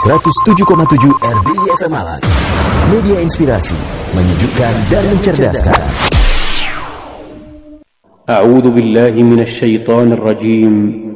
107,7 RDI FM Malang. Media inspirasi, menyejukkan dan mencerdaskan. A'udzu billahi minasy syaithanir rajim.